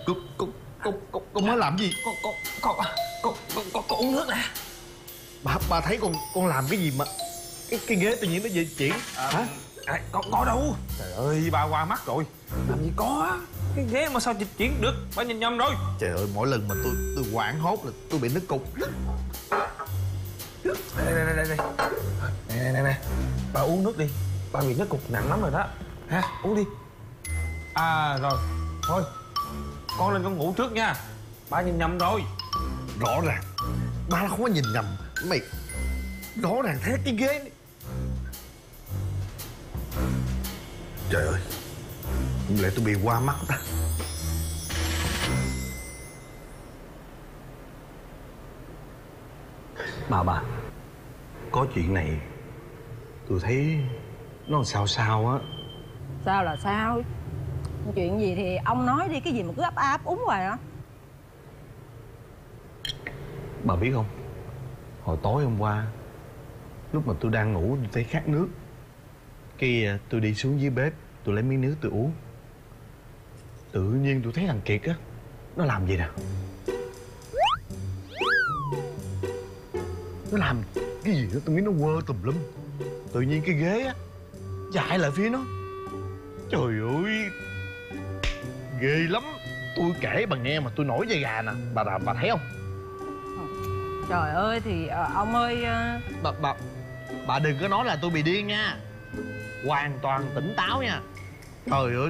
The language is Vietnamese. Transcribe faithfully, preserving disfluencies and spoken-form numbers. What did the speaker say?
Con con con con, con mới làm gì? Con con con con con con, con uống nước nè. Bà bà thấy con con làm cái gì mà cái cái ghế tự nhiên nó di chuyển À, hả? à, có có đâu. Trời ơi, ba qua mắt rồi. Làm gì có. Cái ghế mà sao dịch chuyển được? Ba nhìn nhầm rồi. Trời ơi, mỗi lần mà tôi tôi hoảng hốt là tôi bị nước cục. Đây đây đây đây đây. Nè nè nè nè. Ba uống nước đi. Ba bị nước cục nặng lắm rồi đó. Ha, uống đi. À rồi. Thôi. Con lên con ngủ trước nha. Ba nhìn nhầm rồi. Rõ ràng ba không có nhìn nhầm mày, rõ ràng thấy cái ghế này. Trời ơi, không lẽ tôi bị qua mắt ta? Bà bà, có chuyện này tôi thấy nó sao sao á. Sao là sao? Chuyện gì thì ông nói đi, cái gì mà cứ ấp a ấp úng hoài hả? Bà biết không, hồi tối hôm qua lúc mà tôi đang ngủ tôi thấy khát nước, cái tôi đi xuống dưới bếp tôi lấy miếng nước tôi uống. Tự nhiên tôi thấy thằng Kiệt á, nó làm gì nè, nó làm cái gì đó tôi nghĩ nó quơ tùm lum. Tự nhiên cái ghế á chạy lại phía nó. Trời ơi, ghê lắm. Tôi kể bà nghe mà tôi nổi da gà nè. Bà bà, bà thấy không? Trời ơi thì ờ, ông ơi ờ, Bà bà bà đừng có nói là tôi bị điên nha. Hoàn toàn tỉnh táo nha. Trời ơi,